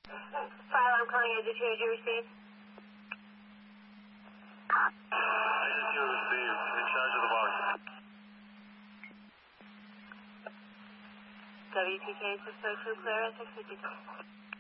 File, I'm calling Exit 2. Did you receive? Exit 2 received. In charge of the box. WPK 602 clear at 652.